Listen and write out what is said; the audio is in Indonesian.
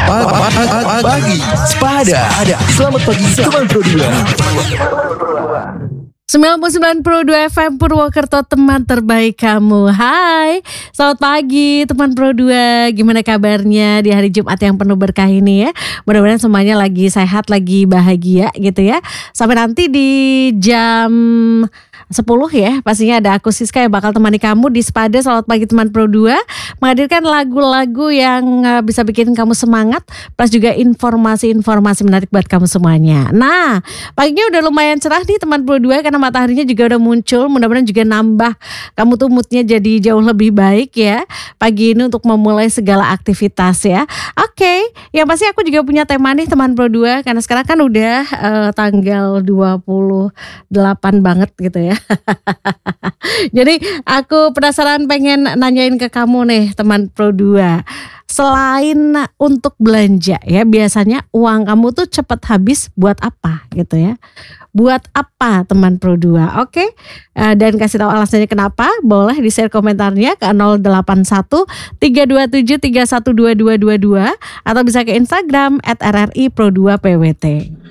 Pagi Sepada. Selamat pagi teman Pro 99,2 FM Purwokerto, teman terbaik kamu. Hai, selamat pagi teman Pro 2. Gimana kabarnya di hari Jumat yang penuh berkah ini ya? Mudah-mudahan semuanya lagi sehat, lagi bahagia gitu ya. Sampai nanti di jam 10 ya, pastinya ada aku Siska yang bakal temani kamu di Sepada Selamat Pagi Teman Pro 2, menghadirkan lagu-lagu yang bisa bikin kamu semangat, plus juga informasi-informasi menarik buat kamu semuanya. Nah, paginya udah lumayan cerah nih teman Pro 2 karena mataharinya juga udah muncul. Mudah-mudahan juga nambah kamu tuh moodnya jadi jauh lebih baik ya pagi ini untuk memulai segala aktivitas ya. Oke, yang pasti aku juga punya tema nih teman Pro 2, karena sekarang kan udah tanggal 28 banget gitu ya. Jadi aku penasaran, pengen nanyain ke kamu nih teman Pro 2. Selain untuk belanja ya, biasanya uang kamu tuh cepet habis buat apa gitu ya? Buat apa teman Pro 2? Oke. Dan kasih tahu alasannya kenapa, boleh di-share komentarnya ke 081 327 312222 atau bisa ke Instagram @rripro2pwt.